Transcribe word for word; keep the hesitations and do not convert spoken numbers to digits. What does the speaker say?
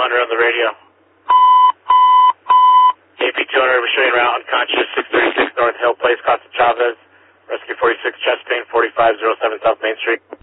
hundred on the radio. A P two hundred, we're showing around unconscious, six thirty-six North Hill Place, Costa Chavez. Rescue forty-six, chest pain, forty-five oh seven South Main Street.